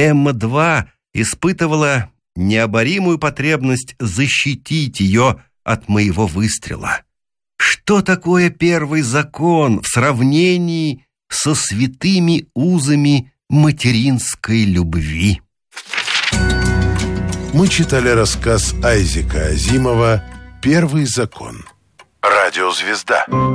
Эмма-2 испытывала необоримую потребность защитить ее от моего выстрела. Что такое первый закон в сравнении со святыми узами материнской любви? Мы читали рассказ Айзека Азимова «Первый закон». Радиозвезда.